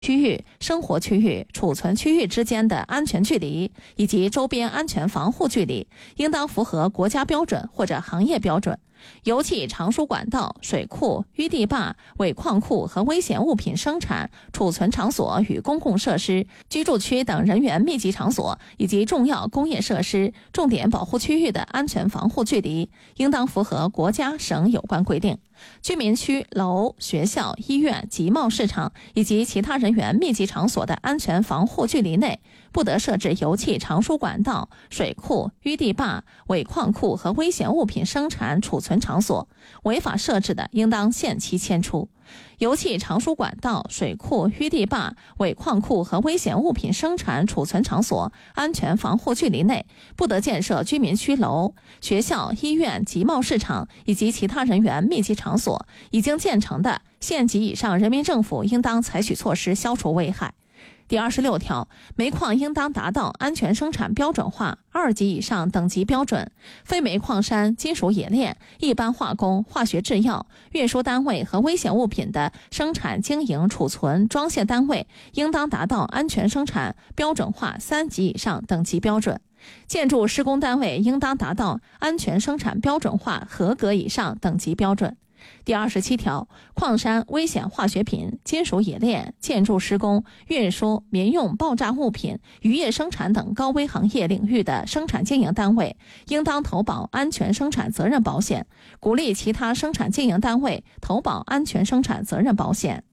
区域、生活区域、储存区域之间的安全距离以及周边安全防护距离，应当符合国家标准或者行业标准。油气长输管道、水库、淤地坝、尾矿库和危险物品生产、储存场所与公共设施、居住区等人员密集场所以及重要工业设施、重点保护区域的安全防护距离，应当符合国家、省有关规定。居民区、楼、学校、医院、集贸市场以及其他人员密集场所的安全防护距离内，不得设置油气长输管道、水库、淤地坝、尾矿库和危险物品生产储存场所，违法设置的，应当限期迁出。油气长输管道、水库、淤地坝、尾矿库和危险物品生产储存场所安全防护距离内，不得建设居民区、楼、学校、医院、集贸市场以及其他人员密集场所。已经建成的，县级以上人民政府应当采取措施消除危害。第26条，煤矿应当达到安全生产标准化2级以上等级标准。非煤矿山、金属冶炼、一般化工、化学制药、运输单位和危险物品的生产经营、储存、装卸单位，应当达到安全生产标准化3级以上等级标准。建筑施工单位应当达到安全生产标准化合格以上等级标准。第27条，矿山、危险化学品、金属冶炼、建筑施工、运输、民用爆炸物品、渔业生产等高危行业领域的生产经营单位，应当投保安全生产责任保险，鼓励其他生产经营单位投保安全生产责任保险。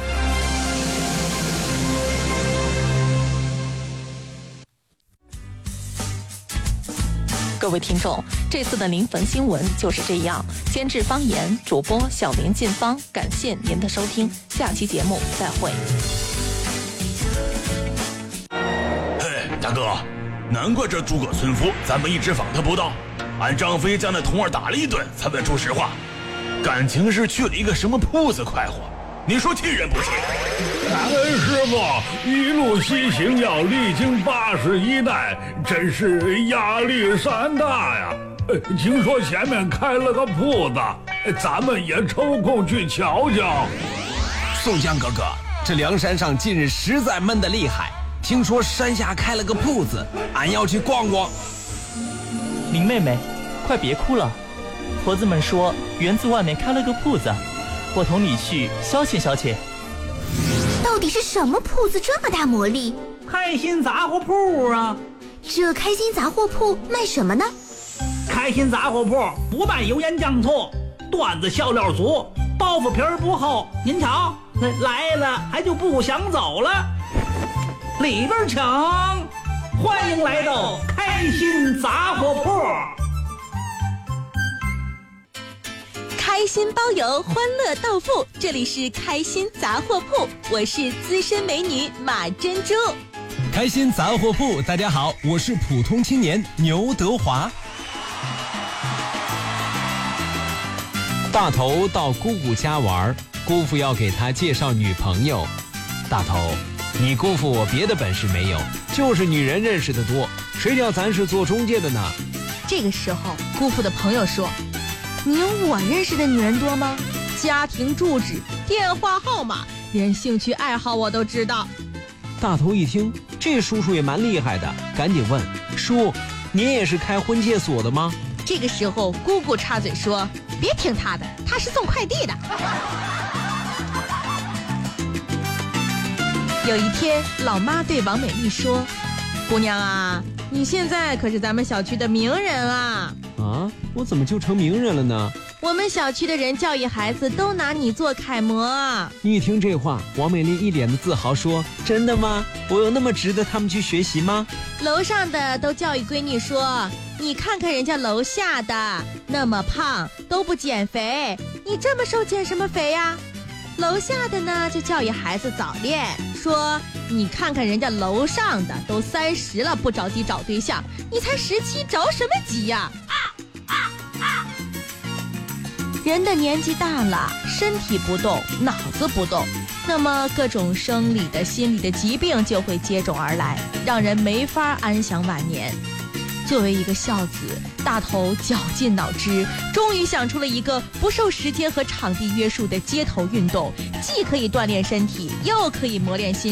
各位听众，这次的临汾新闻就是这样。监制方言，主播小林进芳，感谢您的收听，下期节目再会。 嘿，大哥，难怪这诸葛村夫咱们一直访他不到，俺张飞将那童儿打了一顿才问出实话，感情是去了一个什么铺子快活，你说气人不气？ 感恩师傅，一路西行要历经81代，真是压力山大呀。听说前面开了个铺子，咱们也抽空去瞧瞧。 宋江哥哥，这梁山上近日实在闷得厉害，听说山下开了个铺子，俺要去逛逛。 林妹妹，快别哭了，婆子们说园子外面开了个铺子，我同你去消遣消遣。 到底是什么铺子这么大魔力？ 开心杂货铺啊！ 这开心杂货铺卖什么呢？ 开心杂货铺不卖油盐酱醋，段子笑料足，包袱皮儿不厚。您瞧，来了还就不想走了。里边请，欢迎来到开心杂货铺。 开心包邮，欢乐到付，这里是开心杂货铺，我是资深美女马珍珠。 开心杂货铺，大家好，我是普通青年牛德华。大头到姑姑家玩，姑父要给他介绍女朋友。大头，你姑父我别的本事没有，就是女人认识的多，谁叫咱是做中介的呢？ 这个时候，姑父的朋友说：“你有我认识的女人多吗？家庭住址、电话号码，连兴趣爱好我都知道。” 大头一听，这叔叔也蛮厉害的，赶紧问：“叔，您也是开婚介所的吗？” 这个时候，姑姑插嘴说：“别听他的，他是送快递的。”有一天，老妈对王美丽说：“姑娘啊，你现在可是咱们小区的名人啊！” 啊，我怎么就成名人了呢？ 我们小区的人教育孩子都拿你做楷模。 一听这话，王美丽一脸的自豪说：“真的吗？我有那么值得他们去学习吗？” 楼上的都教育闺女说：“你看看人家楼下的那么胖都不减肥，你这么瘦减什么肥呀？”楼下的呢就教育孩子早恋，说：“你看看人家楼上的都30了不着急找对象，你才17，着什么急呀？”人的年纪大了，身体不动，脑子不动，那么各种生理的、心理的疾病就会接踵而来，让人没法安享晚年。 作为一个孝子，大头绞尽脑汁，终于想出了一个不受时间和场地约束的街头运动，既可以锻炼身体，又可以磨练心